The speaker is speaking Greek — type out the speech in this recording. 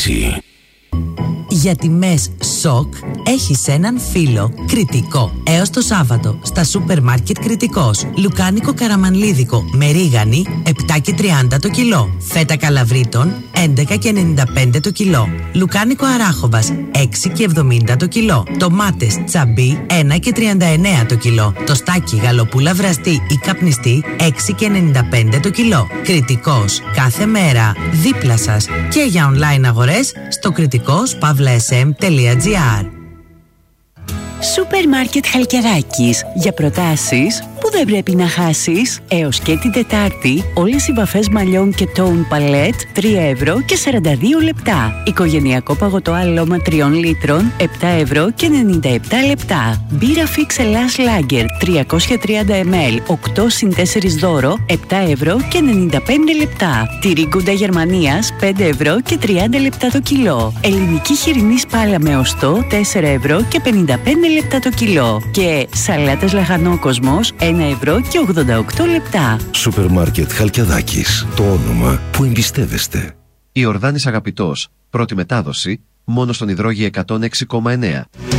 κίνηση. Για τιμές σοκ έχεις έναν φίλο. Κρητικό. Έως το Σάββατο στα σούπερ μάρκετ Κρητικός. Λουκάνικο καραμανλίδικο με ρίγανη 7,30 το κιλό. Φέτα καλαβρίτων 11,95 το κιλό. Λουκάνικο αράχοβας 6,70 το κιλό. Τομάτες τσαμπί 1,39 το κιλό. Τοστάκι γαλοπούλα βραστή ή καπνιστή 6,95 το κιλό. Κρητικός. Κάθε μέρα δίπλα σας. Και για online αγορές στο kritikos.sm.gr. Σούπερ μάρκετ Χαλκιδάκης. Για προτάσεις που δεν πρέπει να χάσεις. Έως και την Τετάρτη όλες οι βαφές μαλλιών και τόουν παλέτ 3 ευρώ και 42 λεπτά. Οικογενειακό παγωτό αλώμα 3 λίτρων 7 ευρώ και 97 λεπτά. Μπύρα Fix Ελλάς Lager 330 ml 8 συν 4 δώρο 7 ευρώ και 95 λεπτά. Τυρί Γκούντα Γερμανίας 5 ευρώ και 30 λεπτά το κιλό. Ελληνική χοιρινή σπάλα με οστό 4 ευρώ και 55 λεπτά το κιλό. Και σαλάτες Λαχανόκοσμος 1 ευρώ και 88 λεπτά. Σούπερ μάρκετ Χαλκιαδάκης. Το όνομα που εμπιστεύεστε. Ιορδάνης Αγαπητός. Πρώτη μετάδοση μόνο στον υδρόγειο 106,9.